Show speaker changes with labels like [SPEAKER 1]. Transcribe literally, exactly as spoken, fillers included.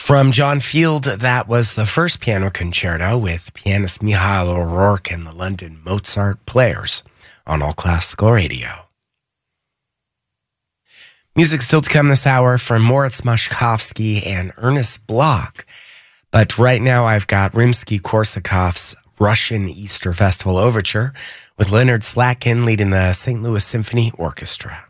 [SPEAKER 1] From John Field, that was the first piano concerto with pianist Michael O'Rourke and the London Mozart Players on All Classical Radio. Music still to come this hour from Moritz Moszkowski and Ernest Bloch. But right now I've got Rimsky-Korsakov's Russian Easter Festival Overture with Leonard Slatkin leading the Saint Louis Symphony Orchestra.